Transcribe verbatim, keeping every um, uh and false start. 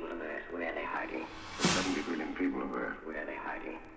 people of Earth, where are they hiding? The seventy billion people of Earth. Where are they hiding?